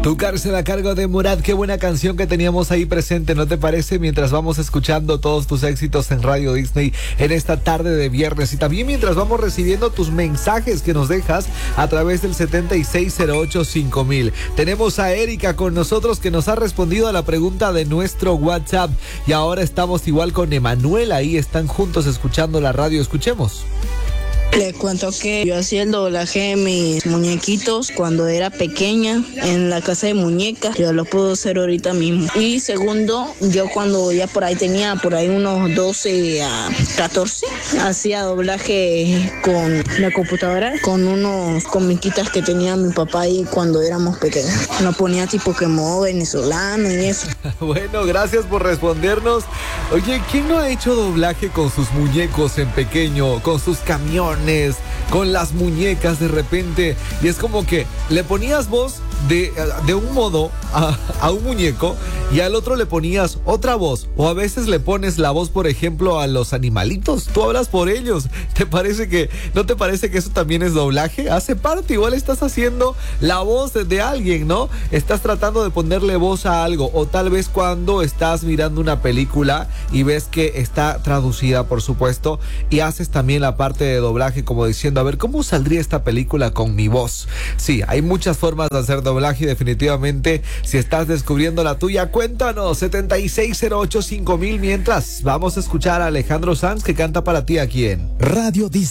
Tu cárcel a cargo de Murad. Qué buena canción que teníamos ahí presente, ¿no te parece? Mientras vamos escuchando todos tus éxitos en Radio Disney en esta tarde de viernes. Y también mientras vamos recibiendo tus mensajes que nos dejas a través del 76085000. Tenemos a Erika con nosotros que nos ha respondido a la pregunta de nuestro WhatsApp. Y ahora estamos igual con Emanuel. Ahí están juntos escuchando la radio. Escuchemos. Les cuento que yo hacía el doblaje de mis muñequitos cuando era pequeña en la casa de muñecas. Yo lo puedo hacer ahorita mismo. Y segundo, yo cuando ya por ahí tenía unos 12 a 14, hacía doblaje con la computadora, con unos comiquitas que tenía mi papá ahí cuando éramos pequeños. Nos ponía tipo Pokémon venezolano y eso. Bueno, gracias por respondernos. Oye, ¿quién no ha hecho doblaje con sus muñecos en pequeño, con sus camiones, con las muñecas de repente? Y es como que le ponías voz de un modo a un muñeco y al otro le ponías otra voz, o a veces le pones la voz, por ejemplo, a los animalitos. Tú hablas por ellos. ¿No te parece que eso también es doblaje? Hace parte, igual estás haciendo la voz de alguien, ¿no? Estás tratando de ponerle voz a algo, o tal vez cuando estás mirando una película y ves que está traducida, por supuesto, y haces también la parte de doblaje como diciendo, a ver, ¿cómo saldría esta película con mi voz? Sí, hay muchas formas de hacer doblaje y definitivamente si estás descubriendo la tuya, cuéntanos. 76085000. Mientras vamos a escuchar a Alejandro Sanz que canta para ti aquí en Radio Disney.